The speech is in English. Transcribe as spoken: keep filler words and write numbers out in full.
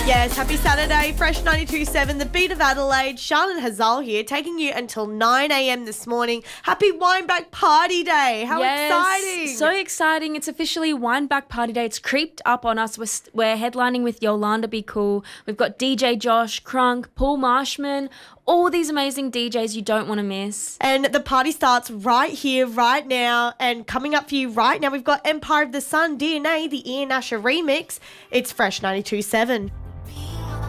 Yes, happy Saturday. Fresh ninety-two point seven, the beat of Adelaide. Charlotte Hazal here, taking you until nine a.m. this morning. Happy Wineback Party Day. How yes, exciting. So exciting. It's officially Wineback Party Day. It's creeped up on us. We're, we're headlining with Yolanda Be Cool. We've got D J Josh, Crunk, Paul Marshman, all these amazing D Js you don't want to miss. And the party starts right here, right now. And coming up for you right now, we've got Empire of the Sun, D N A, the Ian Asher remix. It's Fresh ninety-two point seven.